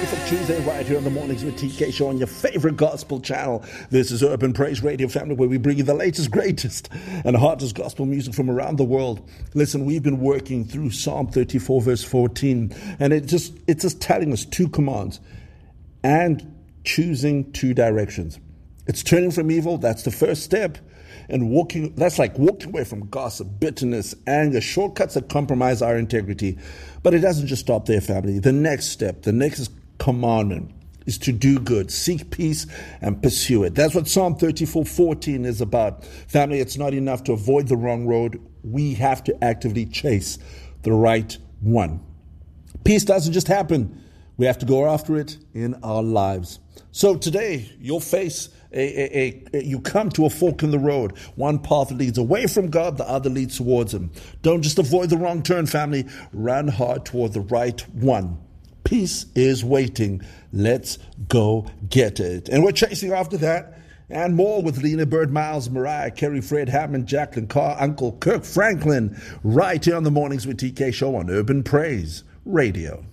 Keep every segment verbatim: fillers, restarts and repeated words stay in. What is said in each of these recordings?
Tuesday right here on the Mornings with T K Show on your favorite gospel channel. This is Urban Praise Radio Family, where we bring you the latest, greatest, and hottest gospel music from around the world. Listen, we've been working through Psalm thirty-four, verse fourteen, and it just it's just telling us two commands and choosing two directions. It's turning from evil, that's the first step. And walking, that's like walking away from gossip, bitterness, anger, shortcuts that compromise our integrity. But it doesn't just stop there, family. The next step, the next commandment is to do good, seek peace, and pursue it. That's what Psalm thirty-four fourteen is about. Family, it's not enough to avoid the wrong road. We have to actively chase the right one. Peace doesn't just happen. We have to go after it in our lives. So today, you'll face A, a, a, you come to a fork in the road. One path leads away from God, the other leads towards Him. Don't just avoid the wrong turn, family. Run hard toward the right one. Peace is waiting. Let's go get it. And we're chasing after that and more with Lena Bird, Miles, Mariah, Kerry, Fred Hammond, Jacqueline Carr, Uncle Kirk Franklin, right here on the Mornings with T K Show on Urban Praise Radio.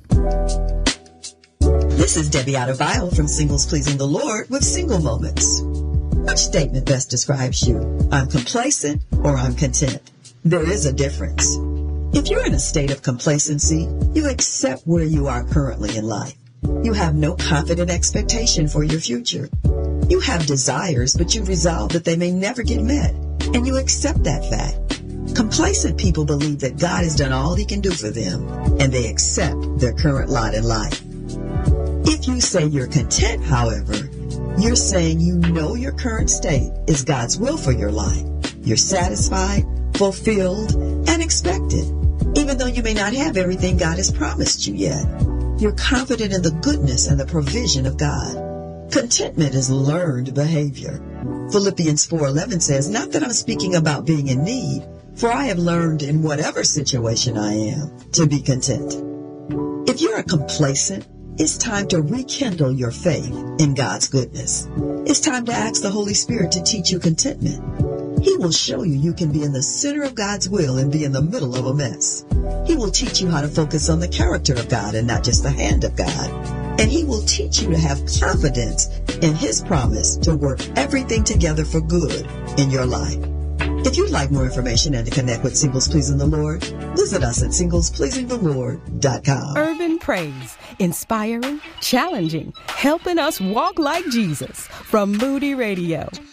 This is Debbie Adebayo from Singles Pleasing the Lord with Single Moments. Which statement best describes you? I'm complacent or I'm content? There is a difference. If you're in a state of complacency, you accept where you are currently in life. You have no confident expectation for your future. You have desires, but you resolve that they may never get met, and you accept that fact. Complacent people believe that God has done all He can do for them, and they accept their current lot in life. If you say you're content, however, you're saying you know your current state is God's will for your life. You're satisfied, fulfilled, and expected, even though you may not have everything God has promised you yet. You're confident in the goodness and the provision of God. Contentment is learned behavior. Philippians four eleven says, not that I'm speaking about being in need, for I have learned in whatever situation I am to be content. If you're a complacent, it's time to rekindle your faith in God's goodness. It's time to ask the Holy Spirit to teach you contentment. He will show you you can be in the center of God's will and be in the middle of a mess. He will teach you how to focus on the character of God and not just the hand of God. And He will teach you to have confidence in His promise to work everything together for good in your life. If you'd like more information and to connect with Singles Pleasing the Lord, visit us at singles pleasing the lord dot com. Urban Praise, inspiring, challenging, helping us walk like Jesus from Moody Radio.